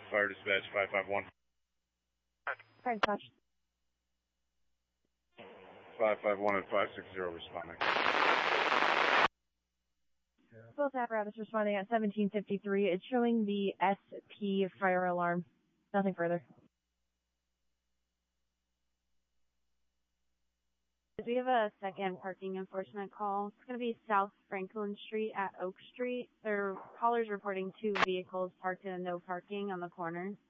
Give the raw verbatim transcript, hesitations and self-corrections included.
Fire dispatch five five one. Fire dispatch. five five one and five six zero responding. Both apparatus responding at seventeen fifty-three. It's showing the S P fire alarm. Nothing further. We have a second parking enforcement call. It's going to be South Franklin Street at Oak Street. Their caller's reporting two vehicles parked in no parking on the corner.